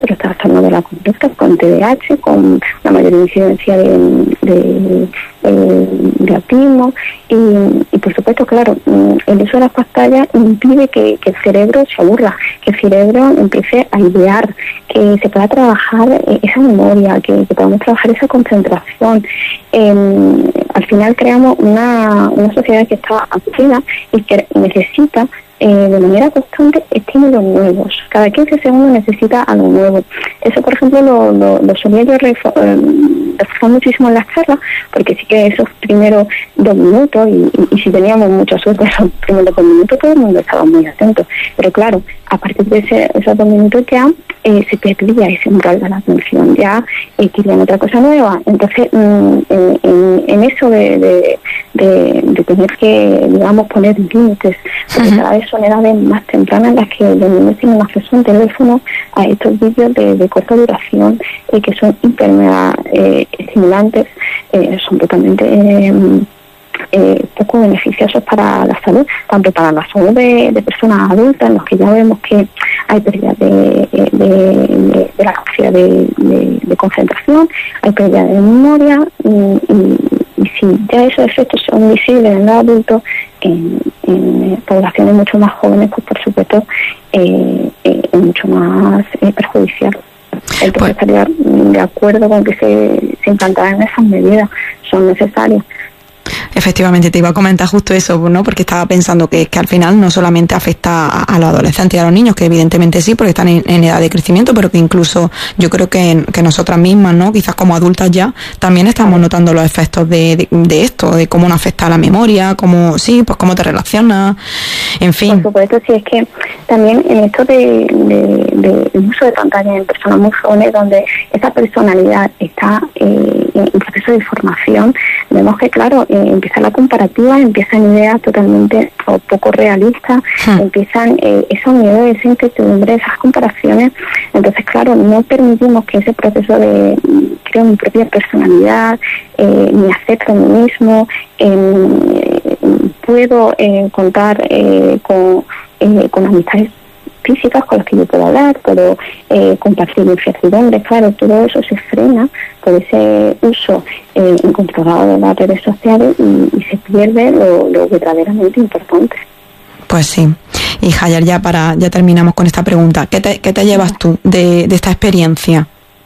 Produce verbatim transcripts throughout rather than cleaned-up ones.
los trastornos de la conducta, con T D A H, con la mayor incidencia de, de, de, de autismo y, y por supuesto, claro, el uso de las pantallas impide que, que el cerebro se aburra, que el cerebro empiece a idear, que se pueda trabajar esa memoria, que, que podamos trabajar esa concentración. Eh, al final creamos una, una sociedad que está activa y que necesita Eh, de manera constante estímulos nuevos. Cada quince segundos necesita algo nuevo. Eso, por ejemplo, lo, lo, lo solía yo reforzar eh, muchísimo en las charlas, porque sí que esos primeros dos minutos, y, y, y si teníamos mucha suerte, esos primeros dos minutos todo el mundo estaba muy atento. Pero claro, a partir de ese, esos dos minutos ya eh, se perdía ese umbral de la atención, ya eh, querían otra cosa nueva. Entonces, mm, en, en, en eso de, de, de, de tener que, digamos, poner límites, porque uh-huh. cada vez son edades más tempranas en las que los niños tienen acceso a un teléfono, a estos vídeos de, de corta duración eh, que son hiper mega eh, estimulantes, eh, son totalmente eh, eh, poco beneficiosos para la salud, tanto para la salud de, de personas adultas, en los que ya vemos que hay pérdida de, de, de, de la capacidad de, de, de concentración, hay pérdida de memoria, y, y, y si ya esos efectos son visibles en los adultos, en, en poblaciones mucho más jóvenes, pues por supuesto eh, eh, es mucho más eh, perjudicial. Entonces pues, estaría de acuerdo con que se, se implantaran esas medidas, son necesarias. Efectivamente, te iba a comentar justo eso, ¿no? Porque estaba pensando que, que al final no solamente afecta a, a los adolescentes y a los niños, que evidentemente sí, porque están en, en edad de crecimiento, pero que incluso yo creo que, que nosotras mismas, ¿no? Quizás como adultas ya, también estamos notando los efectos de, de, de esto, de cómo nos afecta a la memoria, cómo, sí, pues cómo te relacionas, en fin. Por supuesto, sí, es que también en esto de, de, de el uso de pantalla en personas muy jóvenes, donde esa personalidad está eh, en proceso de formación, vemos que, claro, eh, empieza la comparativa, empiezan ideas totalmente o poco realistas, hmm. empiezan eh, esos miedos, esa incertidumbre, esas comparaciones. Entonces, claro, no permitimos que ese proceso de creo mi propia personalidad, eh, mi acepto a mí mismo, eh, puedo eh, contar eh, con, eh, con amistades físicas con las que yo puedo hablar, puedo eh, compartir incertidumbres, claro, todo eso se frena por ese uso eh, incontrolado de las redes sociales y, y se pierde lo, lo verdaderamente importante. Pues sí. Y Hayar, ya para ya terminamos con esta pregunta. ¿Qué te, qué te llevas tú de, de esta experiencia?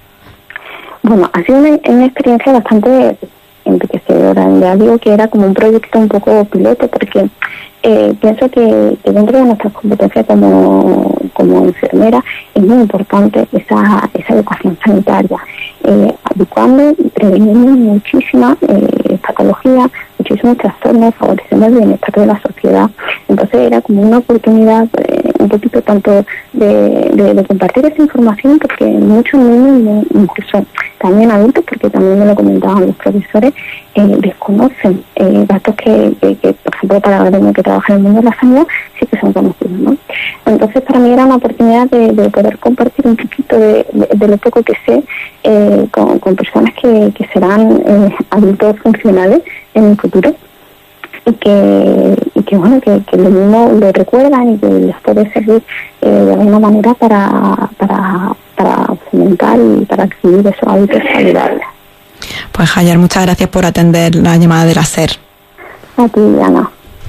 Bueno, ha sido una, una experiencia bastante enriquecedora. Ya digo que era como un proyecto un poco piloto, porque eh, pienso que, que dentro de nuestras competencias como, como enfermera es muy importante esa, esa educación sanitaria, eh, adecuando y preveniendo muchísimas eh, patologías, muchísimos trastornos, favorecemos el bienestar de la sociedad. Entonces era como una oportunidad eh, un poquito tanto de, de, de compartir esa información, porque muchos niños, incluso también adultos, porque también me lo comentaban los profesores, eh, desconocen eh, datos que, que, que, por ejemplo, para la que trabaja en el mundo de la sanidad, sí que son conocidos, ¿no? Entonces, para mí era una oportunidad de, de poder compartir un poquito de, de, de lo poco que sé eh, con, con personas que, que serán eh, adultos funcionales en el futuro, y que, y que bueno, que, que lo mismo lo recuerdan y que les puede servir eh, de alguna manera para, para, para fomentar y para adquirir esos hábitos saludables. Pues Hayar, muchas gracias por atender la llamada de la SER. A ti, Ana.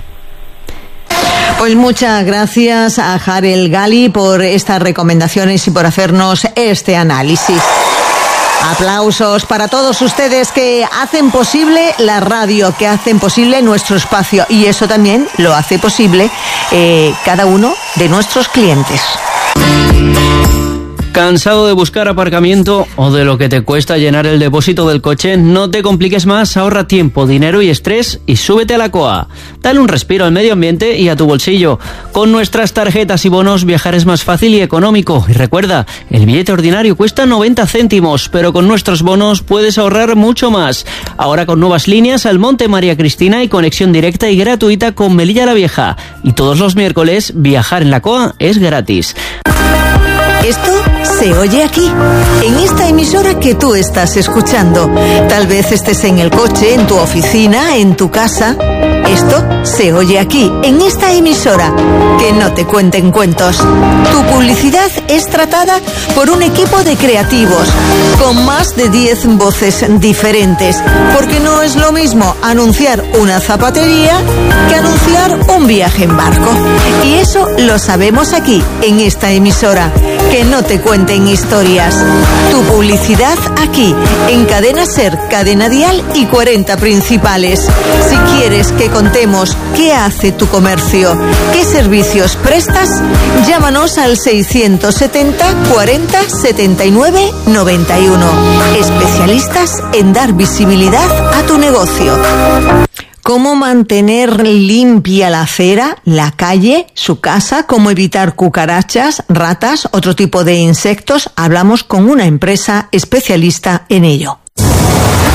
Pues muchas gracias a Hayar El Gali por estas recomendaciones y por hacernos este análisis. Aplausos para todos ustedes que hacen posible la radio, que hacen posible nuestro espacio, y eso también lo hace posible eh, cada uno de nuestros clientes. ¿Cansado de buscar aparcamiento o de lo que te cuesta llenar el depósito del coche? No te compliques más, ahorra tiempo, dinero y estrés y súbete a la C O A. Dale un respiro al medio ambiente y a tu bolsillo. Con nuestras tarjetas y bonos viajar es más fácil y económico. Y recuerda, el billete ordinario cuesta noventa céntimos, pero con nuestros bonos puedes ahorrar mucho más. Ahora con nuevas líneas al Monte María Cristina y conexión directa y gratuita con Melilla la Vieja. Y todos los miércoles viajar en la C O A es gratis. Esto se oye aquí, en esta emisora que tú estás escuchando. Tal vez estés en el coche, en tu oficina, en tu casa. Esto se oye aquí, en esta emisora. Que no te cuenten cuentos. Tu publicidad es tratada por un equipo de creativos con más de diez voces diferentes, porque no es lo mismo anunciar una zapatería que anunciar un viaje en barco. Y eso lo sabemos aquí, en esta emisora. Que no te cuenten historias. Tu publicidad aquí, en Cadena Ser, Cadena Dial y cuarenta Principales. Si quieres que contemos qué hace tu comercio, qué servicios prestas, llámanos al seiscientos setenta cuarenta setenta y nueve noventa y uno. Especialistas en dar visibilidad a tu negocio. ¿Cómo mantener limpia la acera, la calle, su casa? ¿Cómo evitar cucarachas, ratas, otro tipo de insectos? Hablamos con una empresa especialista en ello.